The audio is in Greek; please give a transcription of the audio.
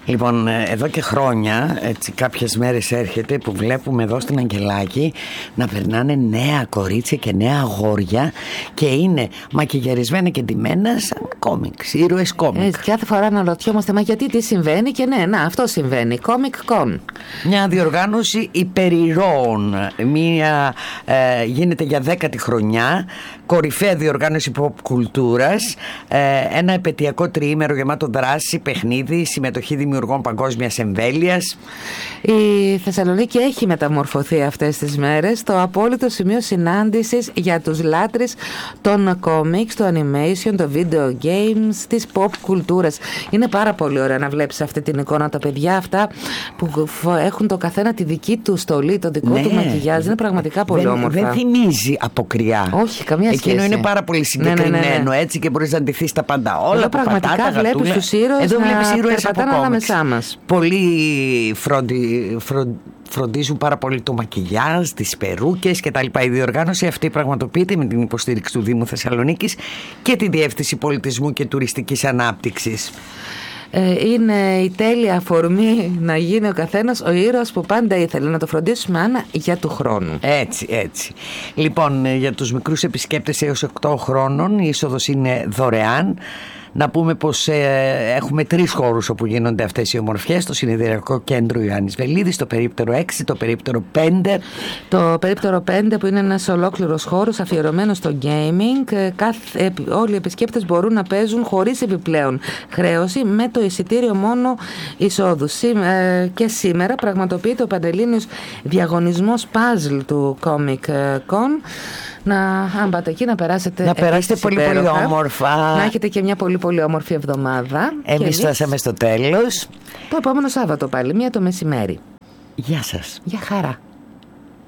Λοιπόν, εδώ και χρόνια, έτσι, κάποιες μέρες έρχεται που βλέπουμε εδώ στην Αγγελάκη να περνάνε νέα κορίτσια και νέα αγόρια και είναι μακιγιαρισμένα και ντυμένα σαν κόμικς, ήρωες κόμικ. Κάθε φορά αναρωτιόμαστε, μα γιατί, τι συμβαίνει, και ναι, να, αυτό συμβαίνει. Comic Con. Μια διοργάνωση υπερηρώων. Γίνεται για 10η χρονιά. Κορυφαία διοργάνωση pop κουλτούρας. Ένα επαιτειακό τριήμερο γεμάτο δράση, παιχνίδι, συμμετοχή δημιουργών παγκόσμιας εμβέλειας. Η Θεσσαλονίκη έχει μεταμορφωθεί αυτές τις μέρες το απόλυτο σημείο συνάντησης για τους λάτρεις των comics, το animation, το video games, της pop κουλτούρας. Είναι πάρα πολύ ωραία να βλέπεις αυτή την εικόνα, τα παιδιά αυτά που έχουν το καθένα τη δική του στολή, το δικό του μακιγιάζ. Είναι πραγματικά πολύ όμορφα. Δεν θυμίζει αποκριά. Όχι, καμία σχέση. Εκείνο είναι πάρα πολύ συγκεκριμένο, έτσι, και μπορείς να ντυθείς τα πάντα όλα. Εδώ πραγματικά βλέπεις τους ήρωες να περπατάνε ανάμεσά μας. Πολύ φροντίζουν πάρα πολύ το μακιγιάζ, τις περούκες κτλ. Η διοργάνωση αυτή πραγματοποιείται με την υποστήριξη του Δήμου Θεσσαλονίκης και τη Διεύθυνση Πολιτισμού και Τουριστικής Ανάπτυξης. Είναι η τέλεια αφορμή να γίνει ο καθένας ο ήρωας που πάντα ήθελε. Να το φροντίσουμε, Άννα, για του χρόνου. Έτσι. Λοιπόν, για τους μικρούς επισκέπτες έως 8 χρόνων η είσοδος είναι δωρεάν. Να πούμε πως έχουμε 3 χώρους όπου γίνονται αυτές οι ομορφιές: το Συνεδριακό Κέντρο Ιωάννης Βελίδης, το περίπτερο 6, το περίπτερο 5. Το περίπτερο 5 που είναι ένας ολόκληρος χώρος αφιερωμένος στο gaming. Όλοι οι επισκέπτες μπορούν να παίζουν χωρίς επιπλέον χρέωση με το εισιτήριο μόνο εισόδου. Και σήμερα πραγματοποιείται ο Παντελήνιος διαγωνισμός puzzle του Comic Con. Αν πάτε εκεί να περάσετε πολύ πολύ όμορφα. Να έχετε και μια πολύ πολύ όμορφη εβδομάδα. Εμείς φτάσαμε στο τέλος. Το επόμενο Σάββατο πάλι, 1 το μεσημέρι. Γεια σας. Γεια χαρά.